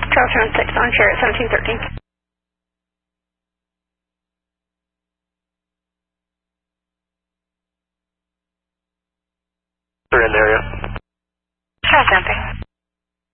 Charles 6 on Chariot 1713. They're in the area. Charles Jumping.